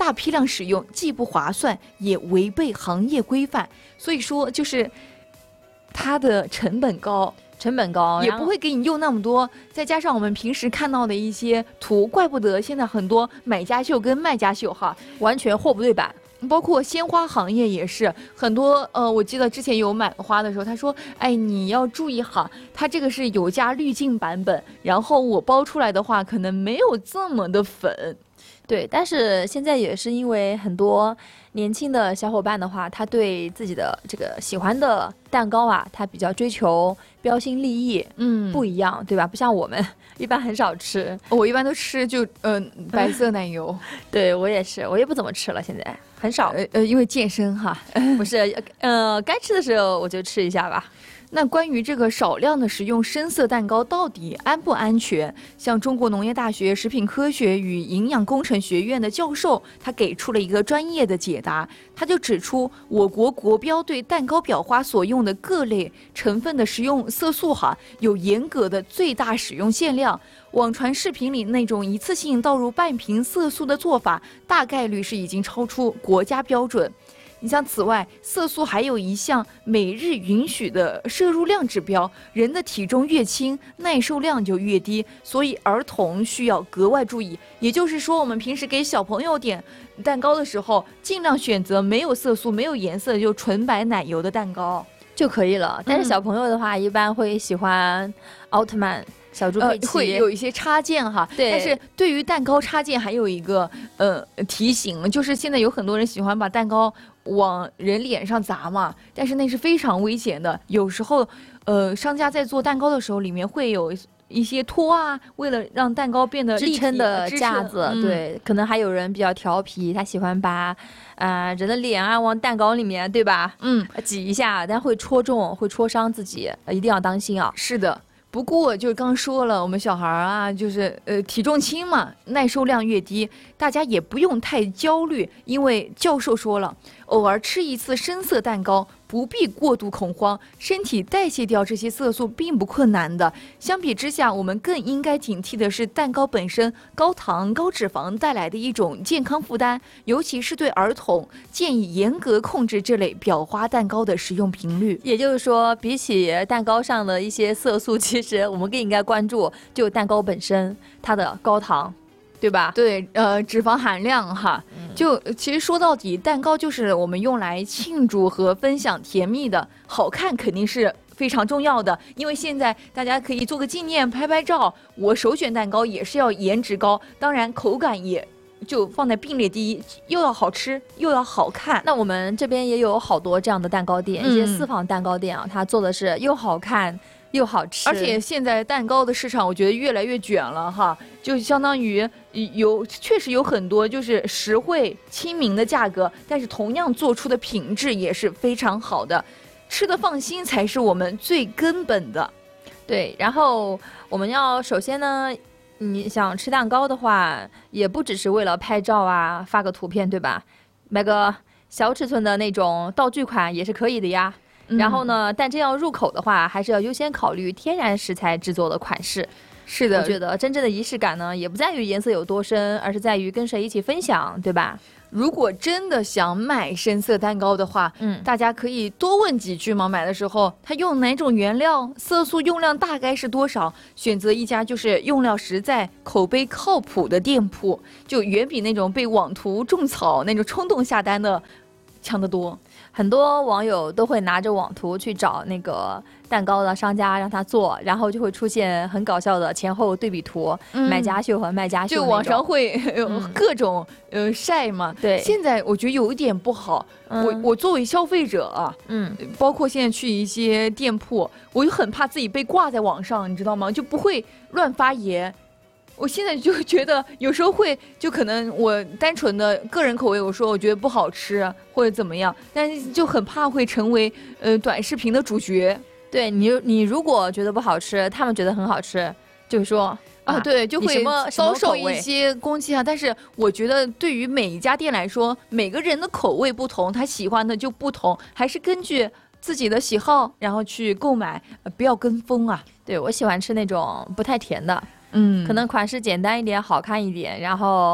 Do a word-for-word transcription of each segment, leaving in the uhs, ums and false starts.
大批量使用既不划算，也违背行业规范。所以说，就是它的成本高。 成本高， 也不会给你用那么多，再加上我们平时看到的一些图，怪不得现在很多买家秀跟卖家秀哈， 完全货不对版。 包括鲜花行业也是很多，呃，我记得之前有买花的时候，他说，哎，你要注意哈，它这个是有加滤镜版本，然后我包出来的话，可能没有这么的粉。 对，但是现在也是因为很多年轻的小伙伴的话，他对自己的这个喜欢的蛋糕啊，他比较追求标新立异， 嗯， 不一样，对吧？不像我们一般很少吃， 我一般都吃就嗯、呃、白色奶油。 对我也是，我也不怎么吃了，现在很少。 呃呃，因为健身哈， 不是，呃，该吃的时候我就吃一下吧。 那关于这个少量的食用深色蛋糕到底安不安全？像中国农业大学食品科学与营养工程学院的教授，他给出了一个专业的解答。他就指出，我国国标对蛋糕裱花所用的各类成分的食用色素哈，有严格的最大使用限量。网传视频里那种一次性倒入半瓶色素的做法，大概率是已经超出国家标准。你像此外，色素还有一项每日允许的摄入量指标，人的体重越轻，耐受量就越低，所以儿童需要格外注意。也就是说，我们平时给小朋友点蛋糕的时候，尽量选择没有色素、没有颜色就纯白奶油的蛋糕就可以了。但是小朋友的话，嗯、一般会喜欢奥特曼。小猪佩奇、 呃、会有一些插件哈， 对。 但是对于蛋糕插件还有一个呃提醒，就是现在有很多人喜欢把蛋糕往人脸上砸嘛，但是那是非常危险的。有时候，呃，商家在做蛋糕的时候，里面会有一些托啊，为了让蛋糕变得支撑的架子， 嗯、 对，可能还有人比较调皮，他喜欢把啊、呃、人的脸啊往蛋糕里面，对吧？ 嗯， 挤一下，但会戳中，会戳伤自己，一定要当心啊。 是的。不过就刚说了，我们小孩啊，就是呃体重轻嘛，耐受量越低，大家也不用太焦虑，因为教授说了，偶尔吃一次深色蛋糕，不必过度恐慌，身体代谢掉这些色素并不困难的。相比之下，我们更应该警惕的是蛋糕本身高糖高脂肪带来的一种健康负担，尤其是对儿童，建议严格控制这类裱花蛋糕的食用频率。 也就是说，比起蛋糕上的一些色素，其实我们更应该关注就蛋糕本身它的高糖，对吧？ 对，呃，脂肪含量哈，嗯、就其实说到底，蛋糕就是我们用来庆祝和分享甜蜜的，好看肯定是非常重要的，因为现在大家可以做个纪念，拍拍照。我首选蛋糕也是要颜值高，当然口感也就放在并列第一，又要好吃又要好看。 那我们这边也有好多这样的蛋糕店， 嗯、 一些私房蛋糕店啊，它做的是又好看又好吃， 而且现在蛋糕的市场我觉得越来越卷了哈，就相当于有确实有很多就是实惠亲民的价格，但是同样做出的品质也是非常好的，吃得放心才是我们最根本的。 对，然后我们要首先呢，你想吃蛋糕的话，也不只是为了拍照啊，发个图片，对吧？买个小尺寸的那种道具款也是可以的呀。然后呢，但真要入口的话，还是要优先考虑天然食材制作的款式。 是的， 我觉得真正的仪式感呢，也不在于颜色有多深，而是在于跟谁一起分享，对吧？ 如果真的想买深色蛋糕的话， 嗯， 大家可以多问几句嘛。买的时候，它用哪种原料，色素用量大概是多少？选择一家就是用料实在、口碑靠谱的店铺，就远比那种被网图种草那种冲动下单的强得多。 很多网友都会拿着网图去找那个蛋糕的商家让他做，然后就会出现很搞笑的前后对比图，嗯、买家秀和卖家秀， 就网上会有各种、嗯、呃晒嘛。 对， 现在我觉得有一点不好，嗯、我我作为消费者啊， 嗯， 包括现在去一些店铺，我就很怕自己被挂在网上，你知道吗？就不会乱发言。我现在就觉得有时候会，就可能我单纯的个人口味，我说我觉得不好吃或者怎么样，但是就很怕会成为呃短视频的主角。 对你，你如果觉得不好吃，他们觉得很好吃，就是说啊，对，就会遭受一些攻击啊。但是我觉得对于每一家店来说，每个人的口味不同，他喜欢的就不同，还是根据自己的喜好然后去购买，呃、不要跟风啊。 对，我喜欢吃那种不太甜的。 嗯， 可能款式简单一点，好看一点，然后不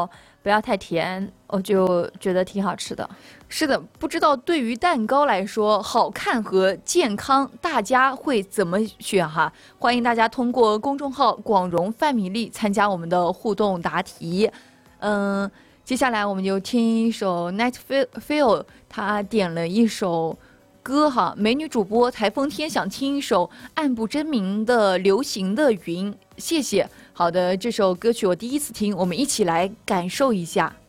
不要太甜，我就觉得挺好吃的。 是的，不知道对于蛋糕来说，好看和健康，大家会怎么选哈？欢迎大家通过公众号“广荣范米粒”参加我们的互动答题。嗯，接下来我们就听一首 Night Feel， 他点了一首歌哈，美女主播台风天想听一首暗不真名的流行的云，谢谢。好的，这首歌曲我第一次听，我们一起来感受一下。